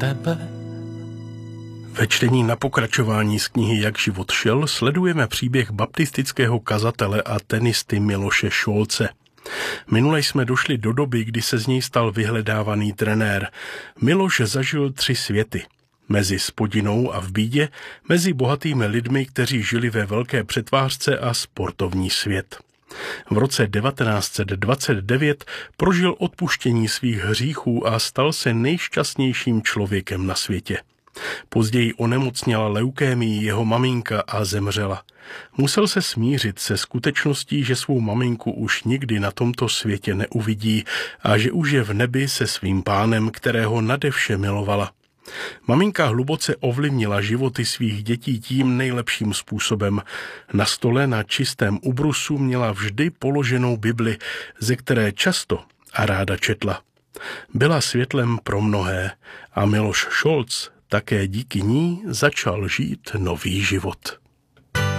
tebe. Ve čtení na pokračování z knihy Jak život šel sledujeme příběh baptistického kazatele a tenisty Miloše Šolce. Minule jsme došli do doby, kdy se z něj stal vyhledávaný trenér. Miloš zažil 3 světy. Mezi spodinou a v bídě, mezi bohatými lidmi, kteří žili ve velké přetvářce a sportovní svět. V roce 1929 prožil odpuštění svých hříchů a stal se nejšťastnějším člověkem na světě. Později onemocněla leukémii jeho maminka a zemřela. Musel se smířit se skutečností, že svou maminku už nikdy na tomto světě neuvidí a že už je v nebi se svým pánem, kterého nade vše milovala. Maminka hluboce ovlivnila životy svých dětí tím nejlepším způsobem. Na stole na čistém ubrusu měla vždy položenou Bibli, ze které často a ráda četla. Byla světlem pro mnohé a Miloš Šolc také díky ní začal žít nový život.